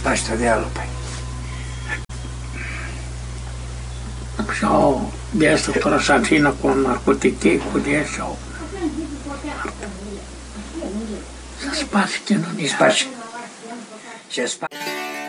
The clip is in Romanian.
Paștea de alupă. Și-au viesă troșacină cu narcotice, cu de și-au... Să spați chinunia. Spați. Și spați.